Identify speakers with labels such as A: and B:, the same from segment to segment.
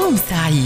A: يوم سعيد.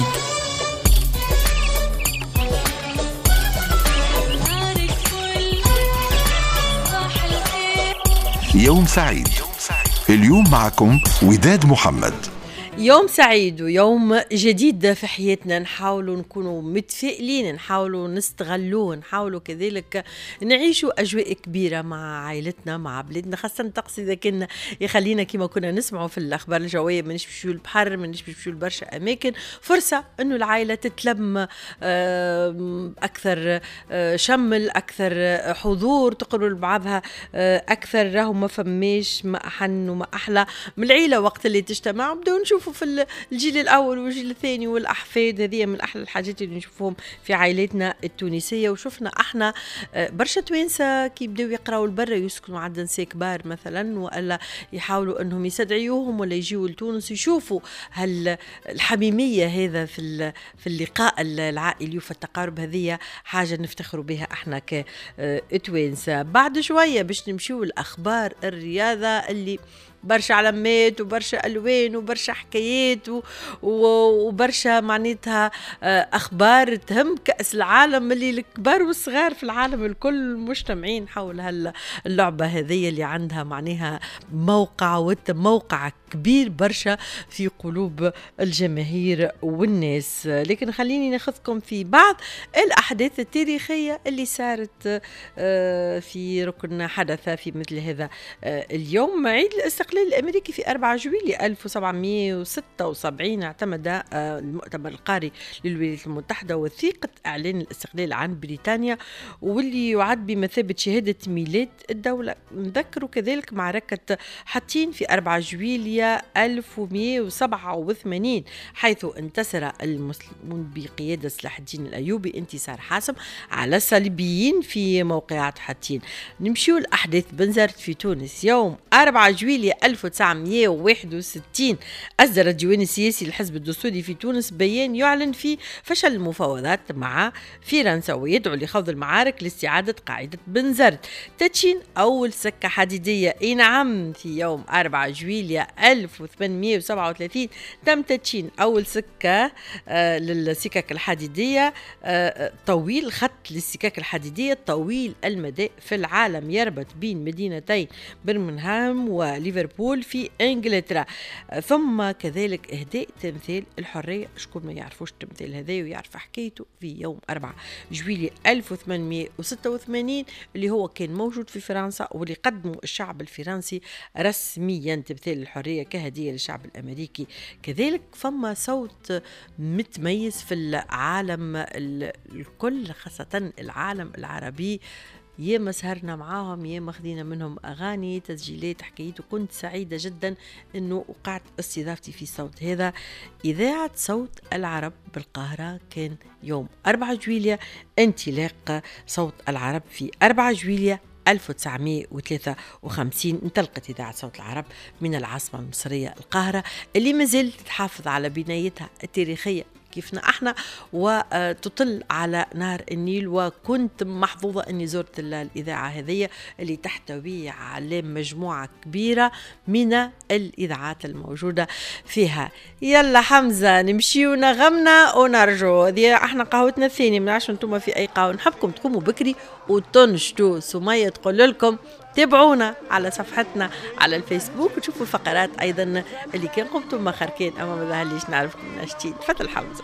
B: يوم سعيد. اليوم معكم وداد محمد.
C: يوم سعيد ويوم جديد في حياتنا، نحاولوا نكونوا متفائلين، نحاولوا نستغلوه، نحاولوا كذلك نعيشوا أجواء كبيرة مع عائلتنا مع بلادنا، خاصة الطقس إذا كنا يخلينا كما كنا نسمعوا في الأخبار الجوية ما نمشيو البحر، ما نمشيو لبرشا أماكن، فرصة إنه العائلة تتلم أكثر، شمل أكثر، حضور، تقرب لبعضها أكثر. راهو ما فماش ما أحن وما أحلى من العيلة وقت اللي تجتمع. بدو نشوفوا في الجيل الأول والجيل الثاني والأحفاد، هذه من أحلى الحاجات اللي نشوفهم في عائلتنا التونسية. وشفنا احنا برشا توانسة كي بداو يقراوا البرة يسكنوا عند نساء كبار مثلا، ولا يحاولوا أنهم يستدعيوهم ولا يجيوا لتونس يشوفوا هل الحميمية هذا في اللقاء العائلي وفي التقارب. هذه حاجة نفتخروا بها احنا كتوانسة. بعد شوية باش نمشيو الأخبار الرياضة اللي برشا علامات وبرشا ألوان وبرشا حكايات وبرشا معناتها أخبار تهم كأس العالم اللي الكبار والصغار في العالم الكل مجتمعين حول اللعبة هذه اللي عندها معناها موقع كبير برشا في قلوب الجماهير والناس. لكن خليني ناخذكم في بعض الأحداث التاريخية اللي صارت في ركن حدث في مثل هذا اليوم. عيد الاستقلال الأمريكي في 4 جويلية 1776 اعتمد المؤتمر القاري للولايات المتحدة وثيقة إعلان الاستقلال عن بريطانيا، واللي يعد بمثابة شهادة ميلاد الدولة. نذكروا كذلك معركة حطين في 4 جويلية 1187 حيث انتصر المسلمون بقيادة صلاح الدين الأيوبي انتصار حاسم على الصليبيين في موقعة حطين. نمشيو الأحداث بنزرت في تونس يوم 4 جويلية 1961 أصدر الديوان السياسي للحزب الدستوري في تونس بيان يعلن فيه فشل المفاوضات مع فرنسا ويدعو لخوض المعارك لاستعادة قاعدة بنزرت. تدشين أول سكة حديدية نعم في يوم 4 جويلية 1837 تم تدشين أول سكة للسكك الحديدية، طويل خط للسكك الحديدية طويل المدى في العالم يربط بين مدينتين برمنغهام وليفربول في إنجلترا. ثم كذلك إهداء تمثال الحرية، شكون ما يعرفوش التمثال هذا ويعرف حكايته، في يوم 4 جويلية 1886 اللي هو كان موجود في فرنسا واللي قدموا الشعب الفرنسي رسميا تمثال الحرية كهدية للشعب الأمريكي. كذلك فما صوت متميز في العالم الكل خاصة العالم العربي، ياما سهرنا معاهم ياما خذينا منهم أغاني تسجيلات حكايات، وكنت سعيدة جدا أنه وقعت استضافتي في صوت هذا. إذاعة صوت العرب بالقاهرة كان يوم 4 جويلية، انطلاق صوت العرب في 4 جويلية 1953 انطلقت إذاعة صوت العرب من العاصمة المصرية القاهرة اللي مازالت تحافظ على بنايتها التاريخية كيفنا احنا وتطل على نهر النيل. وكنت محظوظة اني زرت الاذاعة هذه اللي تحتوي على مجموعة كبيرة من الاذاعات الموجودة فيها. يلا حمزة نمشي ونغمنا ونرجو. هذه احنا قهوتنا الثانية، من عشان انتم في اي قهوة نحبكم تقوموا بكري وتنشتوا. سمية تقول لكم تابعونا على صفحتنا على الفيسبوك وتشوفوا الفقرات ايضا اللي كان قمتم مخركين اما ما ظهرليش نعرفكم ناشتين. فتل حمزة.